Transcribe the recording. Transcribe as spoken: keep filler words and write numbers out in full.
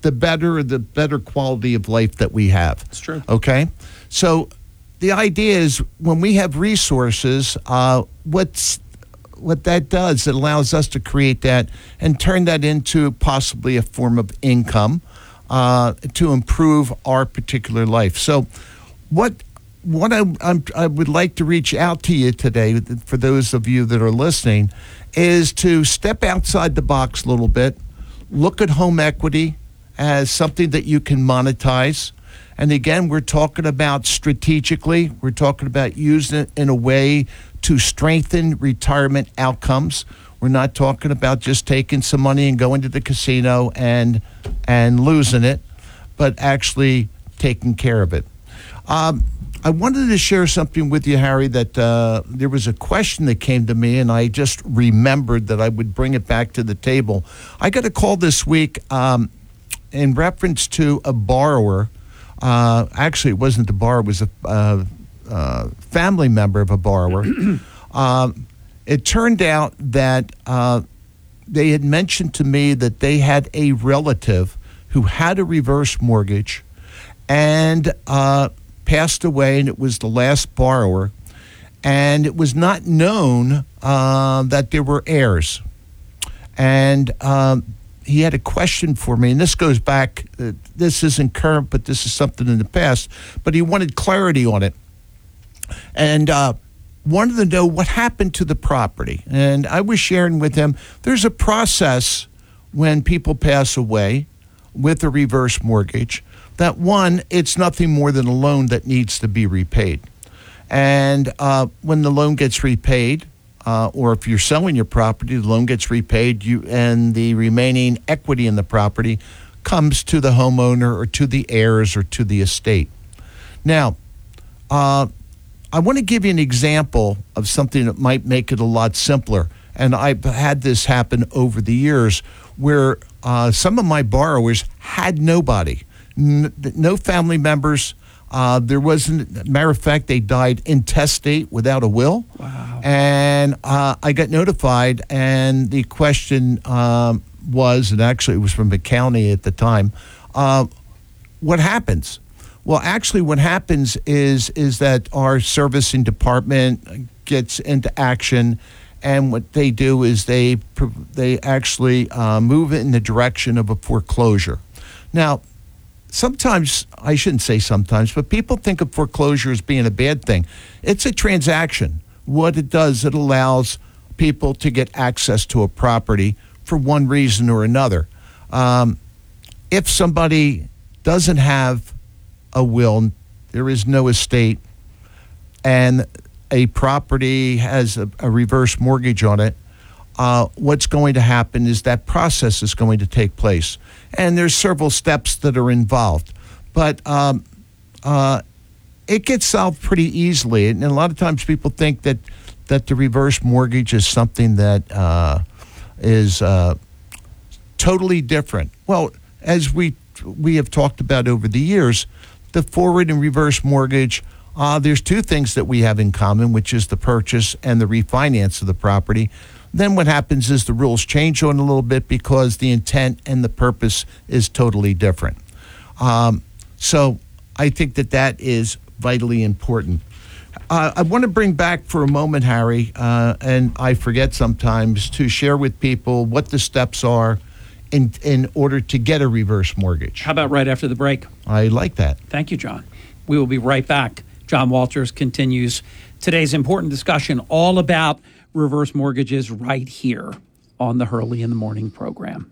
the better the better quality of life that we have. It's true. Okay? So the idea is when we have resources, uh, what's what that does, it allows us to create that and turn that into possibly a form of income uh, to improve our particular life. So what what I, I'm, I would like to reach out to you today, for those of you that are listening, is to step outside the box a little bit, look at home equity as something that you can monetize. And again, we're talking about strategically, we're talking about using it in a way to strengthen retirement outcomes. We're not talking about just taking some money and going to the casino and and losing it, but actually taking care of it. Um, I wanted to share something with you, Harry, that uh, there was a question that came to me, and I just remembered that I would bring it back to the table. I got a call this week um, in reference to a borrower. Uh, actually, it wasn't the borrower. It was a uh, uh, family member of a borrower. um, it turned out that uh, they had mentioned to me that they had a relative who had a reverse mortgage and uh, passed away, and it was the last borrower. And it was not known uh, that there were heirs. And um, he had a question for me, and this goes back, uh, this isn't current, but this is something in the past, but he wanted clarity on it. And uh, wanted to know what happened to the property. And I was sharing with him, there's a process when people pass away with a reverse mortgage, that one, it's nothing more than a loan that needs to be repaid. And uh, when the loan gets repaid, uh, or if you're selling your property, the loan gets repaid, you and the remaining equity in the property comes to the homeowner or to the heirs or to the estate. Now, uh, I want to give you an example of something that might make it a lot simpler. And I've had this happen over the years where uh, some of my borrowers had nobody. No family members. Uh, there wasn't, matter of fact, they died intestate without a will. Wow. And uh, I got notified, and the question um, was, and actually it was from the county at the time, uh, what happens? Well, actually what happens is is that our servicing department gets into action, and what they do is they they actually uh, move it in the direction of a foreclosure. Now, sometimes, I shouldn't say sometimes, but people think of foreclosure as being a bad thing. It's a transaction. What it does, it allows people to get access to a property for one reason or another. Um, if somebody doesn't have a will, there is no estate, and a property has a, a reverse mortgage on it, uh, what's going to happen is that process is going to take place. And there's several steps that are involved. But um, uh, it gets solved pretty easily. And a lot of times people think that, that the reverse mortgage is something that uh, is uh, totally different. Well, as we we have talked about over the years, the forward and reverse mortgage, uh, there's two things that we have in common, which is the purchase and the refinance of the property. Then what happens is the rules change on a little bit because the intent and the purpose is totally different. Um, so I think that that is vitally important. Uh, I want to bring back for a moment, Harry, uh, and I forget sometimes, to share with people what the steps are in in order to get a reverse mortgage. How about right after the break? I like that. Thank you, John. We will be right back. John Walters continues today's important discussion all about reverse mortgages right here on the Hurley in the Morning program.